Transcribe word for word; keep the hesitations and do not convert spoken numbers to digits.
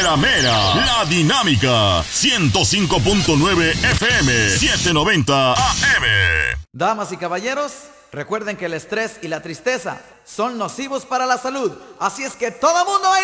mera mera. La Dinámica. ciento cinco punto nueve F M. setecientos noventa A M. Damas y caballeros, recuerden que el estrés y la tristeza son nocivos para la salud. Así es que todo mundo